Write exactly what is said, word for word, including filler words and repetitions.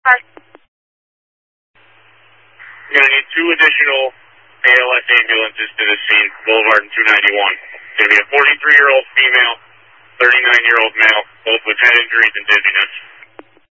Hi. You're going to need two additional A L S ambulances to the scene, Boulevard and two ninety-one. It's going to be a forty-three-year-old female, thirty-nine-year-old male, both with head injuries and dizziness.